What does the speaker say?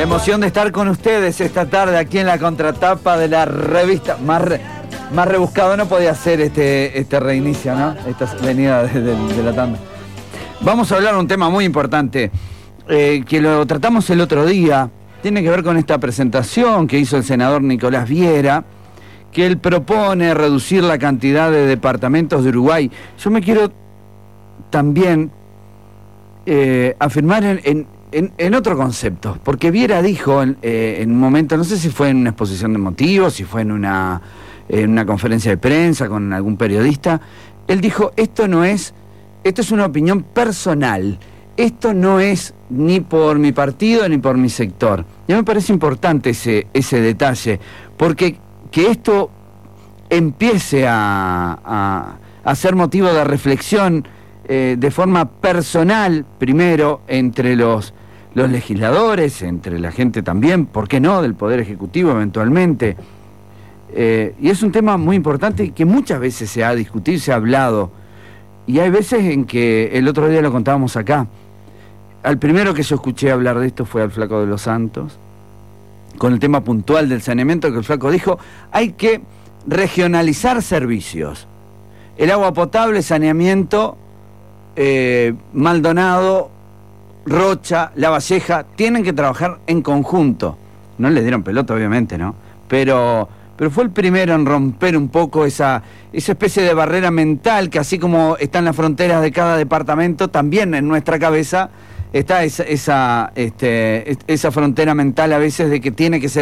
La emoción de estar con ustedes esta tarde aquí en la contratapa de la revista. Más rebuscado no podía ser este reinicio, ¿no? Esta venida de la tanda. Vamos a hablar de un tema muy importante, que lo tratamos el otro día. Tiene que ver con esta presentación que hizo el senador Nicolás Viera, que él propone reducir la cantidad de departamentos de Uruguay. Yo me quiero también afirmar en otro concepto, porque Viera dijo en un momento, no sé si fue en una exposición de motivos, si fue en una conferencia de prensa con algún periodista, él dijo, esto es una opinión personal, esto no es ni por mi partido ni por mi sector. Y a mí me parece importante ese detalle, porque que esto empiece a ser motivo de reflexión de forma personal, primero, entre los legisladores, entre la gente también, ¿por qué no?, del Poder Ejecutivo eventualmente. Y es un tema muy importante que muchas veces se ha discutido, se ha hablado. Y hay veces en que, el otro día lo contábamos acá, al primero que yo escuché hablar de esto fue al Flaco de los Santos, con el tema puntual del saneamiento, que el Flaco dijo, hay que regionalizar servicios. El agua potable, saneamiento, Maldonado, Rocha, La Valleja, tienen que trabajar en conjunto. No le dieron pelota, obviamente, ¿no? Pero fue el primero en romper un poco esa especie de barrera mental que, así como están las fronteras de cada departamento, también en nuestra cabeza está esa frontera mental a veces de que tiene que ser